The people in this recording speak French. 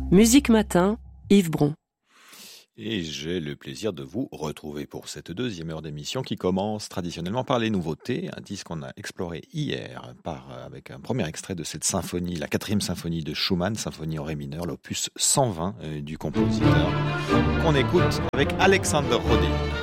Musique Matin, Yves Bron. Et j'ai le plaisir de vous retrouver pour cette deuxième heure d'émission qui commence traditionnellement par les nouveautés, un disque qu'on a exploré hier avec un premier extrait de cette symphonie, la 4e symphonie de Schumann, symphonie en ré mineur, l'opus 120 du compositeur, qu'on écoute avec Alexander Rodin.